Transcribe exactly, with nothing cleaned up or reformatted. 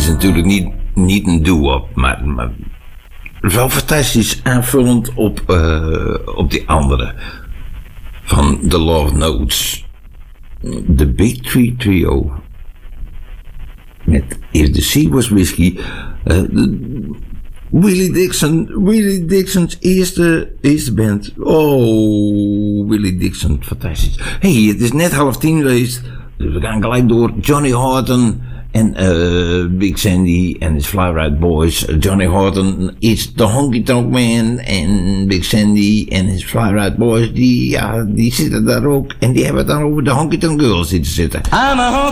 natuurlijk niet, niet een doo-wop, maar, maar wel fantastisch aanvullend op, uh, op die andere. Van The Love Notes. The Big Tree Trio. Met If the Sea Was Whiskey. Uh, Willie Dixon. Willie Dixons eerste, eerste band. Oh, Willie Dixon. Fantastisch. Hey, het is net half tien geweest. Dus we gaan gelijk door. Johnny Horton en uh, Big Sandy en his Fly-Ride Boys. Johnny Horton is de Honky Tonk Man. En Big Sandy en his Fly-Ride Boys, die, ja, die zitten daar ook. En die hebben het dan over de Honky Tonk Girls zitten zitten.